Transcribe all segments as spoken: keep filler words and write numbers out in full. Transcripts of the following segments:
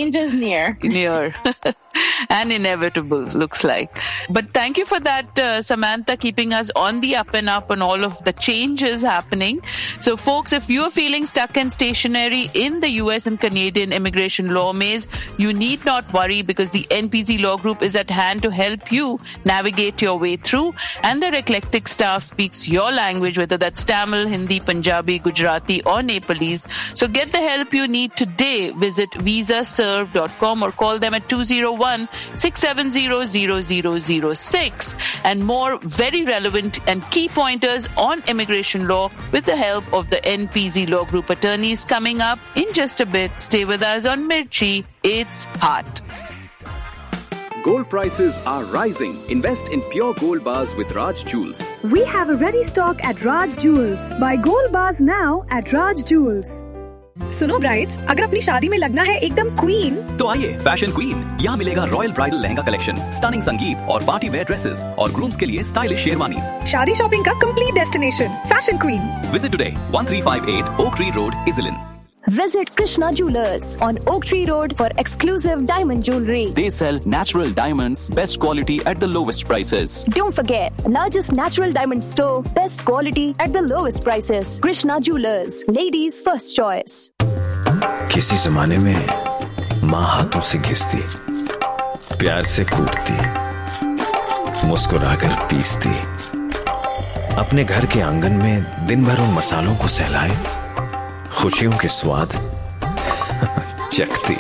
change is near. Near. And inevitable, looks like. But thank you for that, uh, Samantha, keeping us on the up and up on all of the changes happening. So, folks, if you're feeling stuck and stationary in the U S and Canadian immigration law maze, you need not worry, because the N P Z Law Group is at hand to help you navigate your way through. And their eclectic staff speaks your language, whether that's Tamil, Hindi, Punjabi, Gujarati, or Nepalese. So get the help you need today. Visit visa serve dot com or call them at two oh one, six seven zero, zero zero zero six. And more very relevant and key pointers on immigration law with the help of the N P Z Law Group attorneys coming up in just a bit. Stay with us on Mirchi. It's hot. Gold prices are rising. Invest in pure gold bars with Raj Jewels. We have a ready stock at Raj Jewels. Buy gold bars now at Raj Jewels. सुनो brides, अगर अपनी शादी में लगना है एकदम queen, तो आइए फैशन क्वीन। यहाँ मिलेगा royal bridal lehenga collection, stunning संगीत और पार्टी वेयर ड्रेसेस और ग्रूम्स के लिए स्टाइलिश शेरवानीज। शादी शॉपिंग का complete destination, fashion queen. Visit today, one three five eight Oak Tree Road, Iselin. Visit Krishna Jewelers on Oak Tree Road for exclusive diamond jewelry. They sell natural diamonds, best quality at the lowest prices. Don't forget, largest natural diamond store, best quality at the lowest prices. Krishna Jewelers, ladies' first choice. किसी जमाने में माँ हाथों से घिसती, प्यार से कूटती, मुस्कुराकर पीसती, अपने घर के आंगन में दिन भर उन मसालों को सहलाए, खुशियों के स्वाद चखती।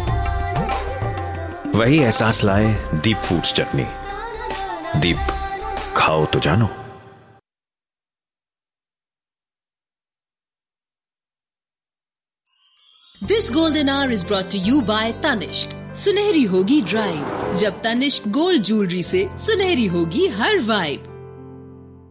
वही एहसास लाए दीप फूड्स चटनी। दीप, खाओ तो जानो। This golden hour is brought to you by Tanishq. सुनहरी होगी ड्राइव जब तनिष्क गोल्ड ज्वेलरी से सुनहरी होगी हर वाइब।